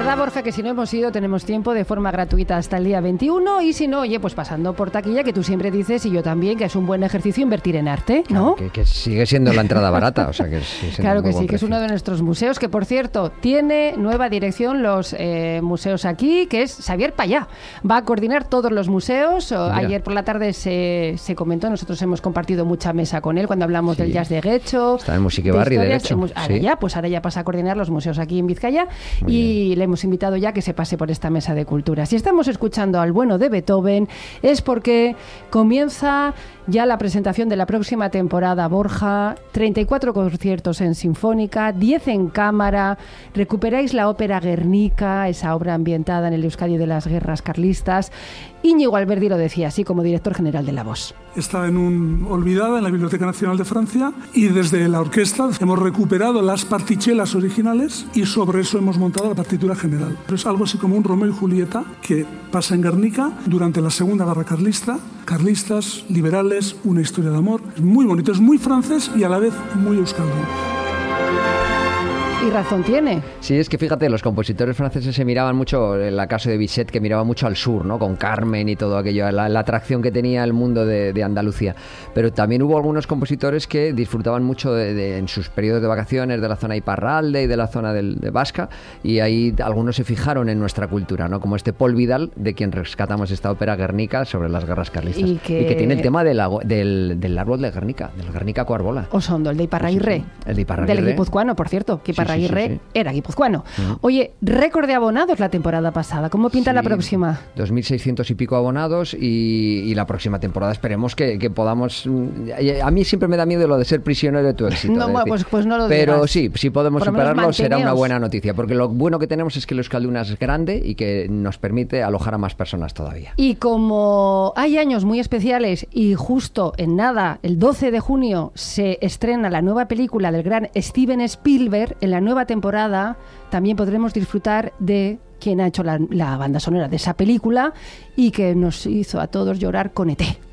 Recordad, Borja, que si no hemos ido tenemos tiempo de forma gratuita hasta el día 21 y si no, oye, pues pasando por taquilla, que tú siempre dices, y yo también, que es un buen ejercicio invertir en arte, ¿no? Claro, que sigue siendo la entrada barata, o sea que claro que sí, que es uno de nuestros museos, que por cierto, tiene nueva dirección los museos aquí, que es Xavier Payá. Va a coordinar todos los museos. Mira. Ayer por la tarde se comentó, nosotros hemos compartido mucha mesa con él cuando hablamos del jazz de Guecho. Está en Musiquebarri, de hecho. Ahora ya pasa a coordinar los museos aquí en Vizcaya. Muy y bien. Le hemos invitado ya que se pase por esta mesa de cultura. Si estamos escuchando al bueno de Beethoven es porque comienza ya la presentación de la próxima temporada, Borja. 34 conciertos en Sinfónica, 10 en cámara. Recuperáis la ópera Guernica, esa obra ambientada en el Euskadi de las guerras carlistas. Íñigo Alberdi lo decía así como director general de La Voz. Está olvidada en la Biblioteca Nacional de Francia y desde la orquesta hemos recuperado las partichelas originales y sobre eso hemos montado la partitura general. Es algo así como un Romeo y Julieta que pasa en Guernica durante la Segunda Guerra Carlista. Carlistas, liberales, una historia de amor. Es muy bonito, es muy francés y a la vez muy euskaldun. Y razón tiene. Sí, es que fíjate, los compositores franceses se miraban mucho, en el caso de Bizet, que miraba mucho al sur, ¿no? Con Carmen y todo aquello, la atracción que tenía el mundo de Andalucía. Pero también hubo algunos compositores que disfrutaban mucho en sus periodos de vacaciones de la zona de Iparralde y de la zona de Vasca, y ahí algunos se fijaron en nuestra cultura, ¿no? Como este Paul Vidal, de quien rescatamos esta ópera Guernica sobre las guerras carlistas. Y que tiene el tema del árbol de Guernica, del Guernica Coarbola. Osondo, el de Iparraguirre. El de Iparraguirre. Del guipuzcoano, por cierto, que Iparraguirre era guipuzcoano. Oye, récord de abonados la temporada pasada. ¿Cómo pinta la próxima? 2.600 y pico abonados y la próxima temporada esperemos que podamos... A mí siempre me da miedo lo de ser prisionero de tu éxito. No, pues no lo Pero digas. sí, si podemos superarlo será una buena noticia, porque lo bueno que tenemos es que el Euskalduna es grande y que nos permite alojar a más personas todavía. Y como hay años muy especiales y justo en nada, el 12 de junio se estrena la nueva película del gran Steven Spielberg, en la nueva temporada también podremos disfrutar de quien ha hecho la banda sonora de esa película y que nos hizo a todos llorar con ET.